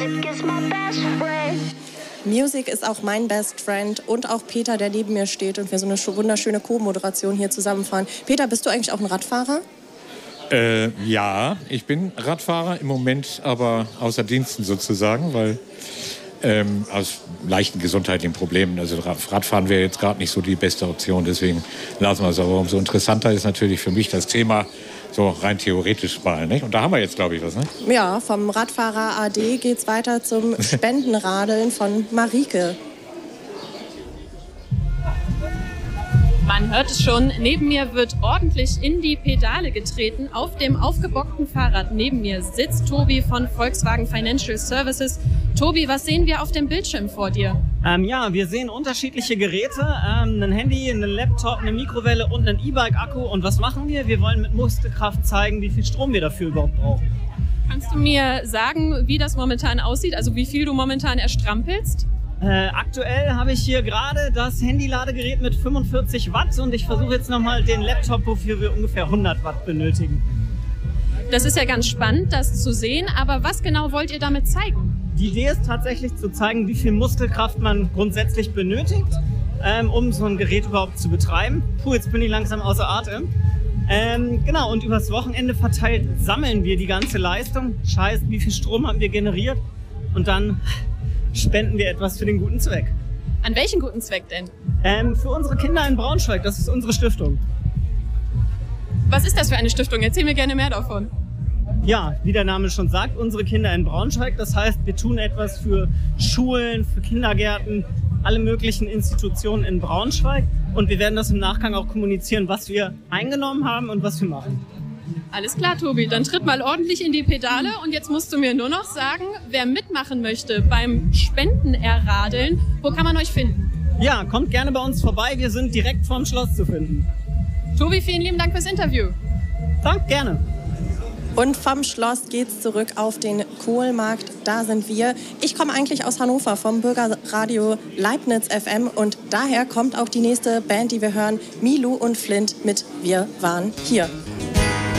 Music ist auch mein Best Friend und auch Peter, der neben mir steht und wir so eine wunderschöne Co-Moderation hier zusammenfahren. Peter, bist du eigentlich auch ein Radfahrer? Ja, ich bin Radfahrer, im Moment aber außer Diensten sozusagen, weil aus leichten gesundheitlichen Problemen, also Radfahren wäre jetzt gerade nicht so die beste Option, deswegen lassen wir es. Aber umso interessanter ist natürlich für mich das Thema, so rein theoretisch mal, nicht? Und da haben wir jetzt, glaube ich, was, ne? Ja, vom Radfahrer AD geht's weiter zum Spendenradeln von Marike. Man hört es schon, neben mir wird ordentlich in die Pedale getreten. Auf dem aufgebockten Fahrrad neben mir sitzt Tobi von Volkswagen Financial Services. Tobi, was sehen wir auf dem Bildschirm vor dir? Ja, wir sehen unterschiedliche Geräte, ein Handy, einen Laptop, eine Mikrowelle und einen E-Bike-Akku. Und was machen wir? Wir wollen mit Muskelkraft zeigen, wie viel Strom wir dafür überhaupt brauchen. Kannst du mir sagen, wie das momentan aussieht? Also wie viel du momentan erstrampelst? Aktuell habe ich hier gerade das Handy-Ladegerät mit 45 Watt und ich versuche jetzt nochmal den Laptop, wofür wir ungefähr 100 Watt benötigen. Das ist ja ganz spannend, das zu sehen, aber was genau wollt ihr damit zeigen? Die Idee ist tatsächlich zu zeigen, wie viel Muskelkraft man grundsätzlich benötigt, um so ein Gerät überhaupt zu betreiben. Puh, jetzt bin ich langsam außer Atem. Genau, und übers Wochenende verteilt sammeln wir die ganze Leistung, heißt, wie viel Strom haben wir generiert und dann spenden wir etwas für den guten Zweck. An welchen guten Zweck denn? Für unsere Kinder in Braunschweig, das ist unsere Stiftung. Was ist das für eine Stiftung? Erzähl mir gerne mehr davon. Ja, wie der Name schon sagt, unsere Kinder in Braunschweig. Das heißt, wir tun etwas für Schulen, für Kindergärten, alle möglichen Institutionen in Braunschweig. Und wir werden das im Nachgang auch kommunizieren, was wir eingenommen haben und was wir machen. Alles klar, Tobi, dann tritt mal ordentlich in die Pedale und jetzt musst du mir nur noch sagen, wer mitmachen möchte beim Spendenerradeln, wo kann man euch finden? Ja, kommt gerne bei uns vorbei, wir sind direkt vorm Schloss zu finden. Tobi, vielen lieben Dank fürs Interview. Danke, gerne. Und vom Schloss geht's zurück auf den Kohlmarkt, da sind wir. Ich komme eigentlich aus Hannover vom Bürgerradio Leibniz FM und daher kommt auch die nächste Band, die wir hören, Milu und Flint mit Wir waren hier.